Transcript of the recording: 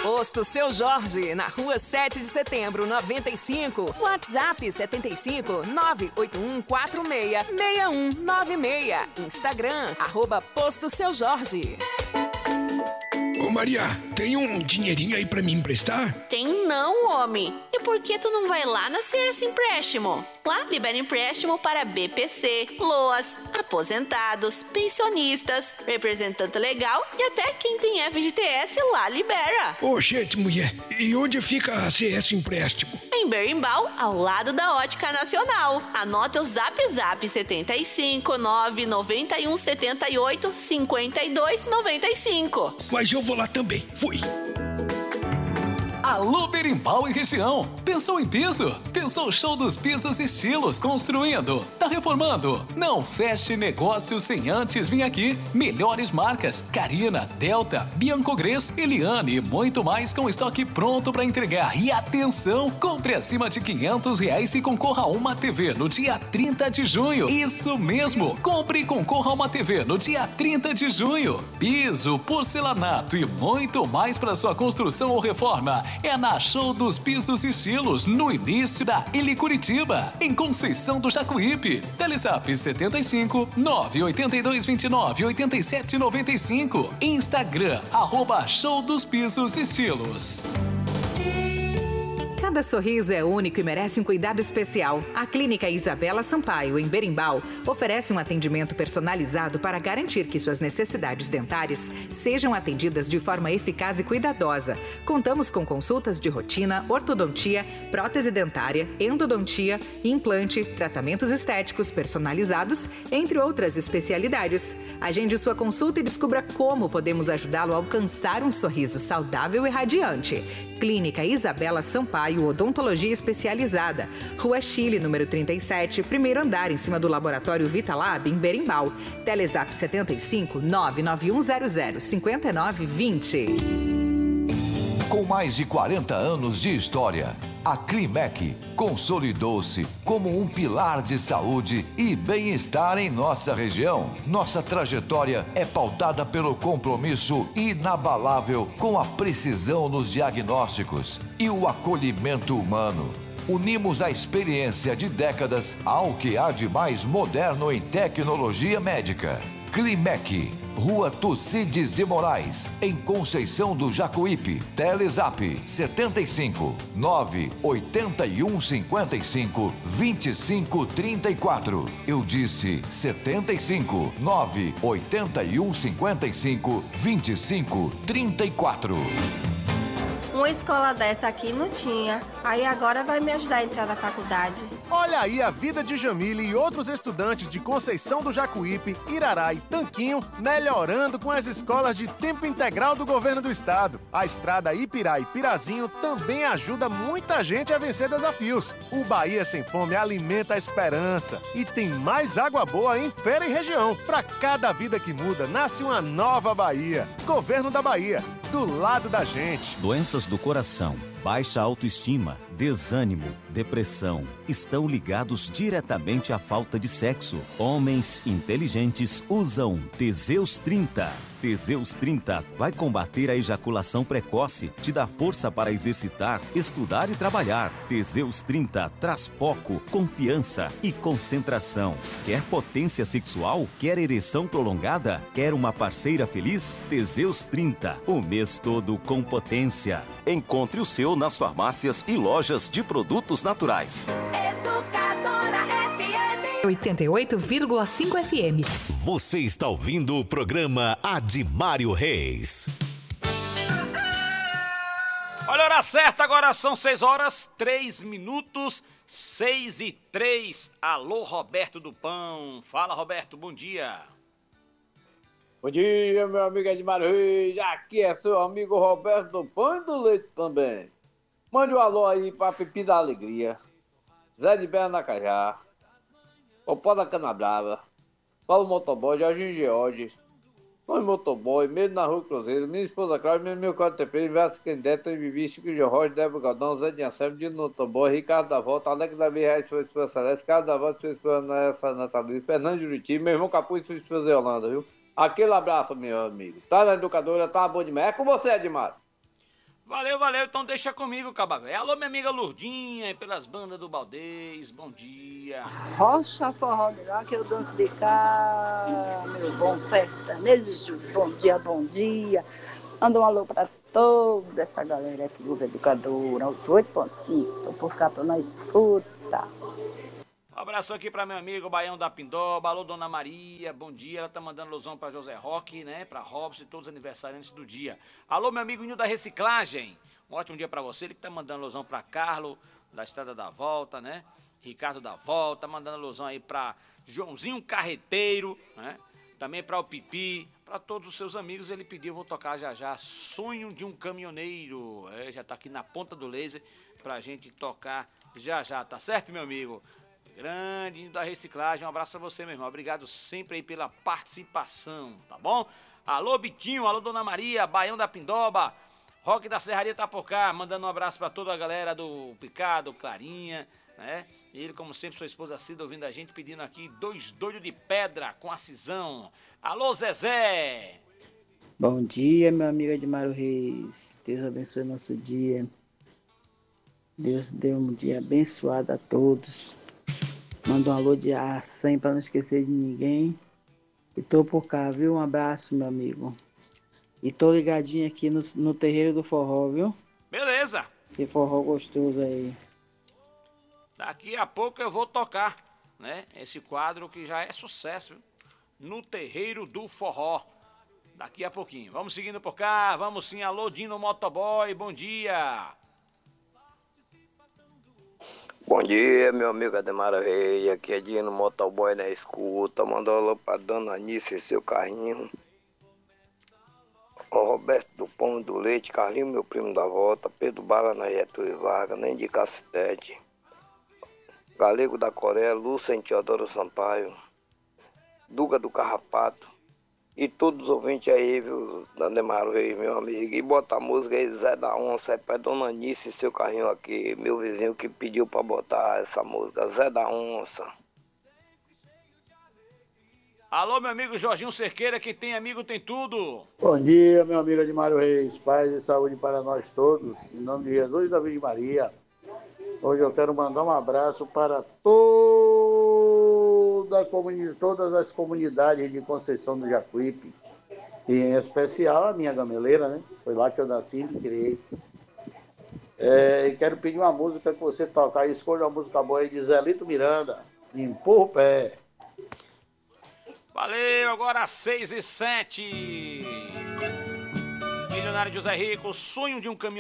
Posto Seu Jorge, na rua 7 de setembro, 95. WhatsApp 75 98146 6196. Instagram, @Posto Seu Jorge. Ô Maria, tem um dinheirinho aí pra me emprestar? Tem não, homem. E por que tu não vai lá na CS Empréstimo? Lá libera empréstimo para BPC, LOAS, aposentados, pensionistas, representante legal e até quem tem FGTS lá libera. Ô, gente, mulher, e onde fica a CS Empréstimo? Em Berimbau, ao lado da Ótica Nacional. Anote o Zap 75 991 78 52 95. Mas eu vou lá também. Fui. Alô, Berimbau e região. Pensou em piso? Pensou show dos pisos estilos construindo? Tá reformando? Não feche negócio sem antes vir aqui. Melhores marcas: Carina, Delta, Biancogres, Eliane e muito mais com estoque pronto para entregar. E atenção, compre acima de R$500 e concorra a uma TV no dia 30 de junho. Isso mesmo, compre e concorra a uma TV no dia 30 de junho. Piso, porcelanato e muito mais para sua construção ou reforma. É na Show dos Pisos e Estilos, no início da Ilha Curitiba, em Conceição do Jacuípe. Telezap 75 982 29 87 95. Instagram, @Show dos Pisos e Estilos. Cada sorriso é único e merece um cuidado especial. A Clínica Isabela Sampaio, em Berimbau, oferece um atendimento personalizado para garantir que suas necessidades dentárias sejam atendidas de forma eficaz e cuidadosa. Contamos com consultas de rotina, ortodontia, prótese dentária, endodontia, implante, tratamentos estéticos personalizados, entre outras especialidades. Agende sua consulta e descubra como podemos ajudá-lo a alcançar um sorriso saudável e radiante. Clínica Isabela Sampaio, Odontologia Especializada. Rua Chile, número 37, primeiro andar, em cima do Laboratório Vitalab, em Berimbau. Telezap 75 99100 5920. Com mais de 40 anos de história, a Climec consolidou-se como um pilar de saúde e bem-estar em nossa região. Nossa trajetória é pautada pelo compromisso inabalável com a precisão nos diagnósticos e o acolhimento humano. Unimos a experiência de décadas ao que há de mais moderno em tecnologia médica. Climec, Rua Tucídides de Moraes, em Conceição do Jacuípe. Telezap 75 981 55 25 34. Eu disse 75 981 55 25 34. Uma escola dessa aqui não tinha. Aí agora vai me ajudar a entrar na faculdade. Olha aí a vida de Jamile e outros estudantes de Conceição do Jacuípe, Irará e Tanquinho melhorando com as escolas de tempo integral do governo do estado. A estrada Ipirá e Pirazinho também ajuda muita gente a vencer desafios. O Bahia Sem Fome alimenta a esperança e tem mais água boa em Feira e região. Para cada vida que muda, nasce uma nova Bahia. Governo da Bahia, do lado da gente. Doenças do coração, baixa autoestima, desânimo, depressão estão ligados diretamente à falta de sexo. Homens inteligentes usam Teseus 30. Teseus 30 vai combater a ejaculação precoce, te dá força para exercitar, estudar e trabalhar. Teseus 30 traz foco, confiança e concentração. Quer potência sexual? Quer ereção prolongada? Quer uma parceira feliz? Teseus 30, o mês todo com potência. Encontre o seu nas farmácias e lojas de produtos naturais. Educadora FM 88,5 FM. Você está ouvindo o programa Admário Reis. Olha a hora certa, agora são 6h03, 6h03. Alô, Roberto do Pão. Fala, Roberto, bom dia. Bom dia, meu amigo Admário Reis. Aqui é seu amigo Roberto do Pão e do Leite também. Mande um alô aí pra Pipi da Alegria, Zé de Bernacajá, o Pó da Canabrava, Paulo Motoboy, Jorginho George, Nós Motoboy, Medo na Rua Cruzeiro, minha esposa Cláudia, meu 4TP, Verso Quendeta, Vivi, Chico Jorge, Débora Galdão, Zé de Anselmo, Dino Motoboy, Ricardo da Volta, Alex Davi Reis, sua esposa Celeste, Carlos da Volta, sua esposa Natalina, Fernando Juriti, meu irmão Capuz, sua esposa Yolanda, viu? Aquele abraço, meu amigo. Tá na educadora, tá bom demais. É com você, Edmar. Valeu, valeu. Então deixa comigo, Caba Véia. Alô, minha amiga Lourdinha, pelas bandas do Baldez. Bom dia. Rocha Forró do Rock, eu danço de cá, meu bom sertanejo. Bom dia, bom dia. Manda um alô pra toda essa galera aqui do Educadora, 8.5. Tô por cá, tô na escuta. Um abraço aqui pra meu amigo Baião da Pindoba. Alô, Dona Maria, bom dia. Ela tá mandando alusão pra José Roque, né? Pra Robson e todos os aniversariantes do dia. Alô, meu amigo Nil da Reciclagem. Um ótimo dia pra você. Ele que tá mandando alusão pra Carlos, da Estrada da Volta, né? Ricardo da Volta, mandando alusão aí pra Joãozinho Carreteiro, né? Também pra o Pipi, pra todos os seus amigos. Ele pediu, vou tocar já já, Sonho de um Caminhoneiro. Já tá aqui na ponta do laser pra gente tocar já já, tá certo, meu amigo? Grande da Reciclagem, um abraço pra você, meu irmão. Obrigado sempre aí pela participação, tá bom? Alô, Bitinho, alô, Dona Maria, Baião da Pindoba, Roque da Serraria tá por cá, mandando um abraço pra toda a galera do Picado, Clarinha, né? E ele, como sempre, sua esposa Cida ouvindo a gente, pedindo aqui 2 doidos de pedra com a Cisão. Alô, Zezé! Bom dia, meu amigo Edmário Reis. Deus abençoe nosso dia. Deus dê um dia abençoado a todos. Manda um alô de ar 100 para não esquecer de ninguém. E tô por cá, viu? Um abraço, meu amigo. E tô ligadinho aqui no Terreiro do Forró, viu? Beleza! Esse forró gostoso aí. Daqui a pouco eu vou tocar, né? Esse quadro que já é sucesso, viu? No Terreiro do Forró. Daqui a pouquinho. Vamos seguindo por cá. Vamos sim. Alô, Dino Motoboy. Bom dia. Bom dia, meu amigo Ademar Reis, aqui é Dino Motoboy na escuta, mandou alô pra Dona Anice e seu carrinho. O Roberto do Pão do Leite, Carlinho, meu primo da volta, Pedro Bala na Getúlio Vargas, nem de Cacetete, Galego da Coreia, Lúcia em Teodoro Sampaio, Duga do Carrapato, e todos os ouvintes aí, viu, Ademar Reis, meu amigo. E bota a música aí, Zé da Onça, é pra Dona Anice e seu carrinho aqui, meu vizinho que pediu pra botar essa música, Zé da Onça. Alô, meu amigo Jorginho Cerqueira, quem tem amigo tem tudo. Bom dia, meu amigo Edmário Reis, paz e saúde para nós todos, em nome de Jesus e da Virgem Maria. Hoje eu quero mandar um abraço para todas as comunidades de Conceição do Jacuípe, e em especial a minha gameleira, né? Foi lá que eu nasci e me criei. E quero pedir uma música que você toca aí, escolha uma música boa aí de Zelito Miranda, Empurra o Pé. Valeu, agora 6h07. Milionário José Rico, Sonho de um Caminhoneiro.